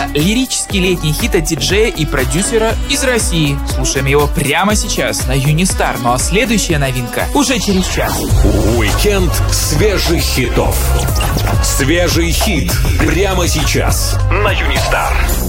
Это лирический летний хит от диджея и продюсера из России. Слушаем его прямо сейчас на Юнистар. Ну а следующая новинка уже через час. Уикенд свежих хитов. Свежий хит прямо сейчас на Юнистар.